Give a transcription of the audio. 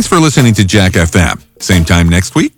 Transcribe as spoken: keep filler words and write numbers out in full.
Thanks for listening to Jack F M. Same time next week,